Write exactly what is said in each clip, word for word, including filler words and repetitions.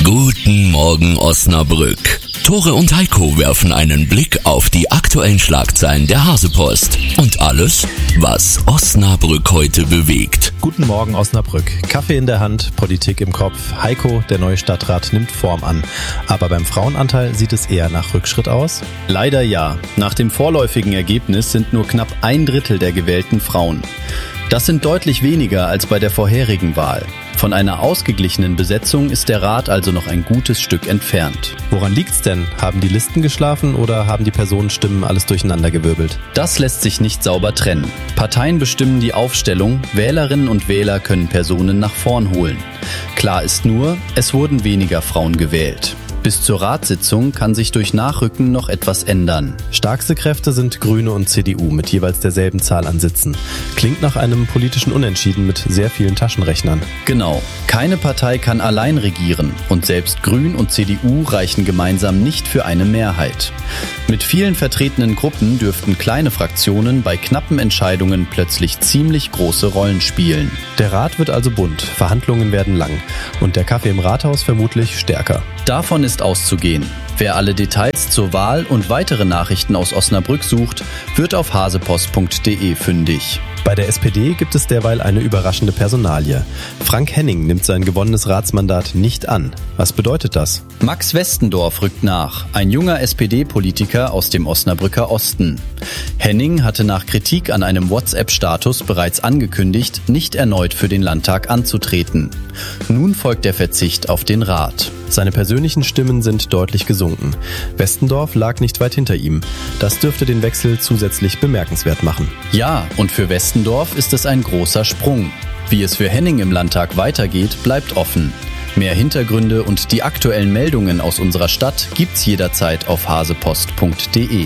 Guten Morgen Osnabrück. Tore und Heiko werfen einen Blick auf die aktuellen Schlagzeilen der Hasepost und alles, was Osnabrück heute bewegt. Guten Morgen Osnabrück. Kaffee in der Hand, Politik im Kopf. Heiko, der neue Stadtrat, nimmt Form an. Aber beim Frauenanteil sieht es eher nach Rückschritt aus? Leider ja. Nach dem vorläufigen Ergebnis sind nur knapp ein Drittel der gewählten Frauen. Das sind deutlich weniger als bei der vorherigen Wahl. Von einer ausgeglichenen Besetzung ist der Rat also noch ein gutes Stück entfernt. Woran liegt's denn? Haben die Listen geschlafen oder haben die Personenstimmen alles durcheinandergewirbelt? Das lässt sich nicht sauber trennen. Parteien bestimmen die Aufstellung, Wählerinnen und Wähler können Personen nach vorn holen. Klar ist nur, es wurden weniger Frauen gewählt. Bis zur Ratssitzung kann sich durch Nachrücken noch etwas ändern. Stärkste Kräfte sind Grüne und C D U mit jeweils derselben Zahl an Sitzen. Klingt nach einem politischen Unentschieden mit sehr vielen Taschenrechnern. Genau. Keine Partei kann allein regieren und selbst Grün und C D U reichen gemeinsam nicht für eine Mehrheit. Mit vielen vertretenen Gruppen dürften kleine Fraktionen bei knappen Entscheidungen plötzlich ziemlich große Rollen spielen. Der Rat wird also bunt, Verhandlungen werden lang und der Kaffee im Rathaus vermutlich stärker. Davon ist auszugehen. Wer alle Details zur Wahl und weitere Nachrichten aus Osnabrück sucht, wird auf hasepost punkt de fündig. Bei der S P D gibt es derweil eine überraschende Personalie. Frank Henning nimmt sein gewonnenes Ratsmandat nicht an. Was bedeutet das? Max Westendorf rückt nach, ein junger S P D-Politiker aus dem Osnabrücker Osten. Henning hatte nach Kritik an einem WhatsApp-Status bereits angekündigt, nicht erneut für den Landtag anzutreten. Nun folgt der Verzicht auf den Rat. Seine persönlichen Stimmen sind deutlich gesunken. Westendorf lag nicht weit hinter ihm. Das dürfte den Wechsel zusätzlich bemerkenswert machen. Ja, und für Westendorf ist es ein großer Sprung. Wie es für Henning im Landtag weitergeht, bleibt offen. Mehr Hintergründe und die aktuellen Meldungen aus unserer Stadt gibt's jederzeit auf hasepost punkt de.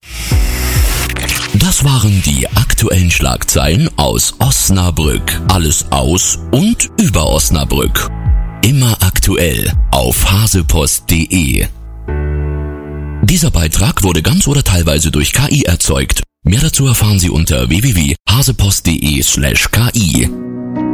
Das waren die aktuellen Schlagzeilen aus Osnabrück. Alles aus und über Osnabrück. Immer aktuell auf hasepost punkt de. Dieser Beitrag wurde ganz oder teilweise durch K I erzeugt. Mehr dazu erfahren Sie unter w w w punkt hasepost punkt de slash K I.